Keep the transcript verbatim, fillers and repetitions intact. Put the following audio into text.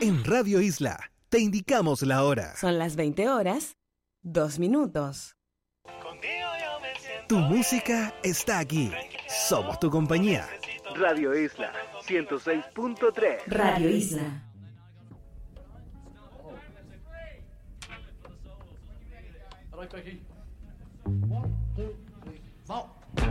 En Radio Isla, te indicamos la hora. Son las veinte horas, dos minutos. Tu música está aquí. Somos tu compañía. Radio Isla, ciento seis punto tres. Radio Isla. One, two.